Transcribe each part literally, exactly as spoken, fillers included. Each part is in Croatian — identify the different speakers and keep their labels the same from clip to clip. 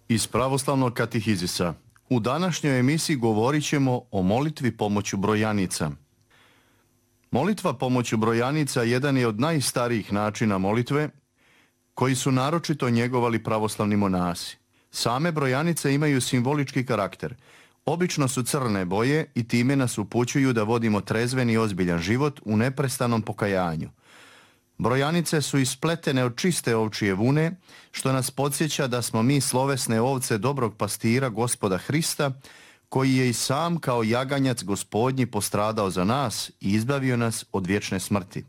Speaker 1: Iz pravoslavnog katehizisa. U današnjoj emisiji govorit ćemo o molitvi pomoću brojanica. Molitva pomoću brojanica jedan je od najstarijih načina molitve koji su naročito njegovali pravoslavni monasi. Same brojanice imaju simbolički karakter. Obično su crne boje i time nas upućuju da vodimo trezven i ozbiljan život u neprestanom pokajanju. Brojanice su ispletene od čiste ovčije vune, što nas podsjeća da smo mi slovesne ovce dobrog pastira Gospoda Hrista, koji je i sam kao jaganjac Gospodnji postradao za nas i izbavio nas od vječne smrti.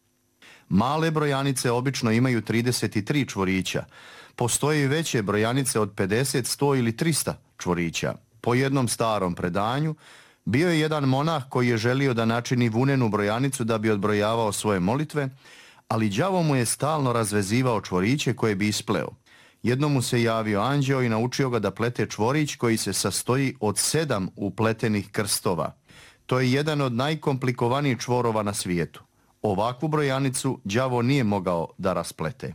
Speaker 1: Male brojanice obično imaju trideset tri čvorića. Postoje i veće brojanice od pedeset, sto ili trista čvorića. Po jednom starom predanju, bio je jedan monah koji je želio da načini vunenu brojanicu da bi odbrojavao svoje molitve, ali đavo mu je stalno razvezivao čvoriće koje bi ispleo. Jednom mu se javio anđeo i naučio ga da plete čvorić koji se sastoji od sedam upletenih krstova. To je jedan od najkomplikovanijih čvorova na svijetu. Ovakvu brojanicu đavo nije mogao da rasplete.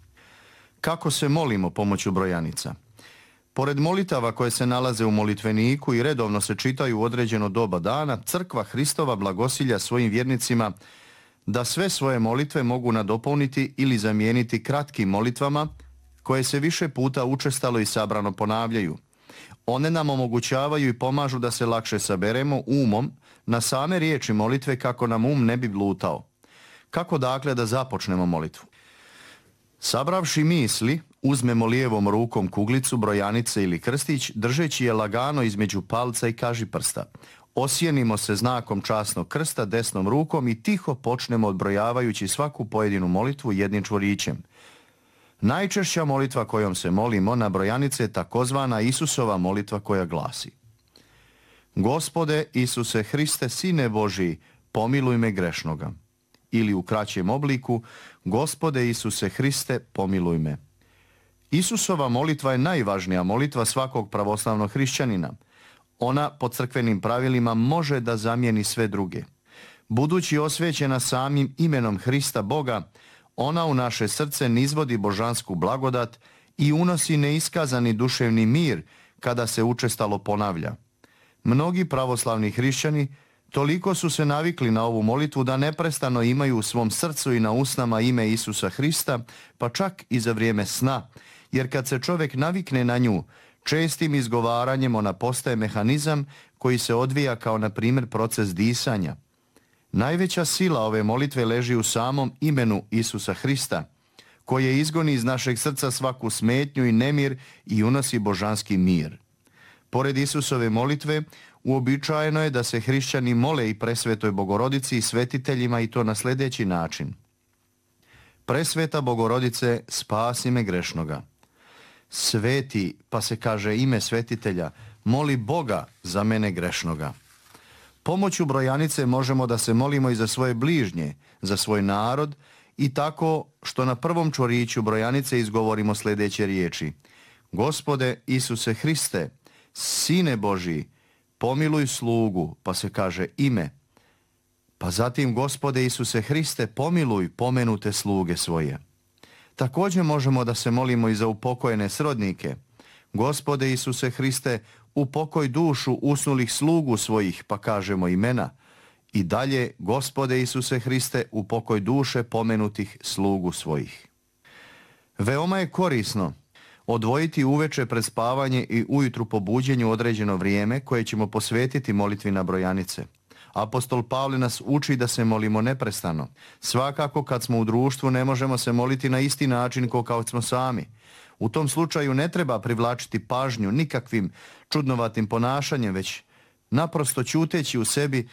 Speaker 1: Kako se molimo pomoću brojanica? Pored molitava koje se nalaze u molitveniku i redovno se čitaju u određeno doba dana, Crkva Hristova blagosilja svojim vjernicima da sve svoje molitve mogu nadopuniti ili zamijeniti kratkim molitvama koje se više puta učestalo i sabrano ponavljaju. One nam omogućavaju i pomažu da se lakše saberemo umom na same riječi molitve kako nam um ne bi blutao. Kako dakle da započnemo molitvu? Sabravši misli, uzmemo lijevom rukom kuglicu, brojanice ili krstić, držeći je lagano između palca i kažiprsta. Osjenimo se znakom časnog krsta desnom rukom i tiho počnemo odbrojavajući svaku pojedinu molitvu jednim čvorićem. Najčešća molitva kojom se molimo na brojanice je takozvana Isusova molitva koja glasi: Gospode Isuse Hriste, Sine Božiji, pomiluj me grešnoga. Ili u kraćem obliku: Gospode Isuse Hriste, pomiluj me. Isusova molitva je najvažnija molitva svakog pravoslavnog hrišćanina. Ona po crkvenim pravilima može da zamijeni sve druge. Budući osvećena samim imenom Hrista Boga, ona u naše srce nizvodi božansku blagodat i unosi neiskazani duševni mir kada se učestalo ponavlja. Mnogi pravoslavni hrišćani toliko su se navikli na ovu molitvu da neprestano imaju u svom srcu i na usnama ime Isusa Hrista, pa čak i za vrijeme sna, jer kad se čovjek navikne na nju, čestim izgovaranjem ona postaje mehanizam koji se odvija kao na primjer proces disanja. Najveća sila ove molitve leži u samom imenu Isusa Hrista, koje izgoni iz našeg srca svaku smetnju i nemir i unosi božanski mir. Pored Isusove molitve, uobičajeno je da se hrišćani mole i presvetoj Bogorodici i svetiteljima, i to na sljedeći način. Presveta Bogorodice, spasi me grešnoga. Sveti, pa se kaže ime svetitelja, moli Boga za mene grešnoga. Pomoću brojanice možemo da se molimo i za svoje bližnje, za svoj narod, i tako što na prvom čvoriću brojanice izgovorimo sljedeće riječi: Gospode Isuse Hriste, Sine Božiji, pomiluj slugu, pa se kaže ime. Pa zatim: Gospode Isuse Hriste, pomiluj pomenute sluge svoje. Također možemo da se molimo i za upokojene srodnike. Gospode Isuse Hriste, upokoj dušu usnulih slugu svojih, pa kažemo imena. I dalje: Gospode Isuse Hriste, upokoj duše pomenutih slugu svojih. Veoma je korisno odvojiti uveče pred spavanje i ujutru po buđenju određeno vrijeme koje ćemo posvetiti molitvi na brojanice. Apostol Pavle nas uči da se molimo neprestano. Svakako kad smo u društvu ne možemo se moliti na isti način kao kao smo sami. U tom slučaju ne treba privlačiti pažnju nikakvim čudnovatim ponašanjem, već naprosto ćuteći u sebi